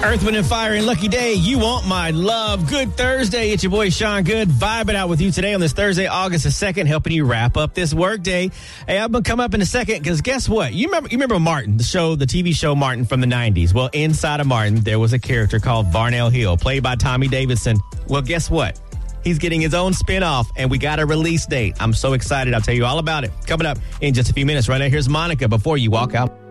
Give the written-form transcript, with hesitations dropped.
Earth, Wind, and Fire and Lucky Day. You want my love. Good Thursday. It's your boy, Sean Good, vibing out with you today on this Thursday, August the 2nd, helping you wrap up this work day. Hey, I'm going to come up in a second because guess what? You remember Martin, the TV show Martin from the 90s. Well, inside of Martin, there was a character called Varnell Hill, played by Tommy Davidson. Well, guess what? He's getting his own spinoff, and we got a release date. I'm so excited. I'll tell you all about it. Coming up in just a few minutes. Right now, here's Monica before you walk out.